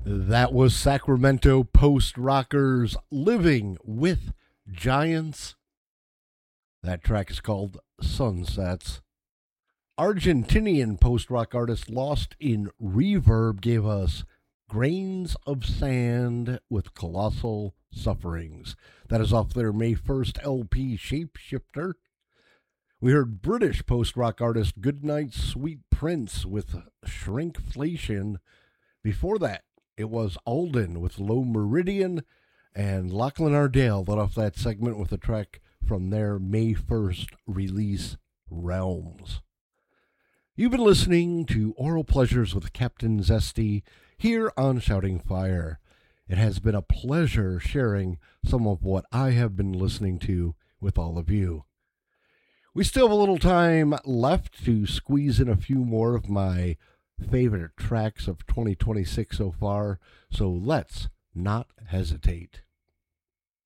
That was Sacramento post-rockers Living with Giants. That track is called Sunsets. Argentinian post-rock artist Lost in Reverb gave us Grains of Sand with Colossal Sufferings. That is off their May 1st LP Shapeshifter. We heard British post-rock artist Goodnight Sweet Prince with Shrinkflation. Before that, it was Alden with Low Meridian, and Lachlan Ardale led off that segment with a track from their May 1st release, Realms. You've been listening to Oral Pleasures with Captain Zesty here on Shouting Fire. It has been a pleasure sharing some of what I have been listening to with all of you. We still have a little time left to squeeze in a few more of my favorite tracks of 2026 so far, so let's not hesitate.